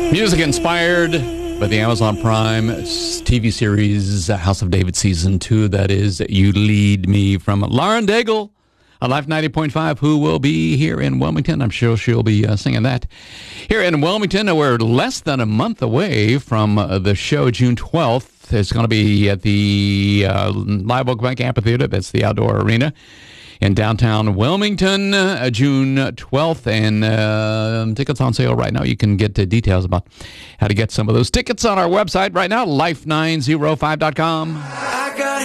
Music inspired by the Amazon Prime TV series House of David Season 2. That is You Lead Me, from Lauren Daigle on Life 90.5, who will be here in Wilmington. I'm sure she'll be singing that. Here in Wilmington, we're less than a month away from the show. June 12th. It's going to be at the Live Oak Bank Amphitheater. That's the outdoor arena in downtown Wilmington, June 12th, and tickets on sale right now. You can get details about how to get some of those tickets on our website right now, life905.com.